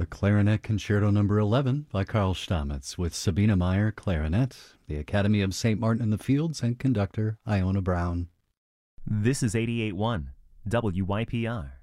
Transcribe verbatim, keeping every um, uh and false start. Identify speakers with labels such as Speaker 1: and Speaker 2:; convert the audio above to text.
Speaker 1: The Clarinet Concerto Number eleven by Carl Stamitz with Sabina Meyer, clarinet, the Academy of Saint Martin in the Fields, and conductor Iona Brown.
Speaker 2: This is eighty-eight point one W Y P R.